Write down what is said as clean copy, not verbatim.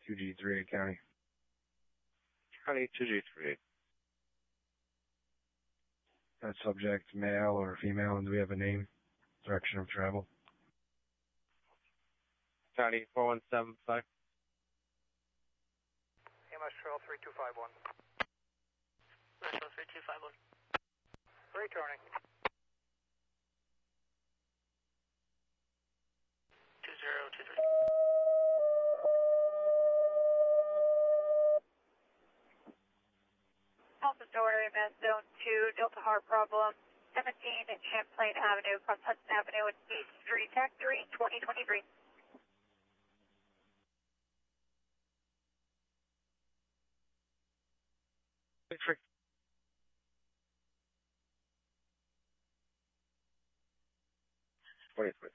2G38 County. County 2G38. That subject, male or female, and do we have a name? Direction of travel? County 4175. EMS trail 3251. Metro 3251. Returning. 2023. Alpha Story, Med Zone 2, Delta Heart Problem, 17 at Champlain Avenue, across Hudson Avenue at East Street, TAC 3, 2023. Victory. 23.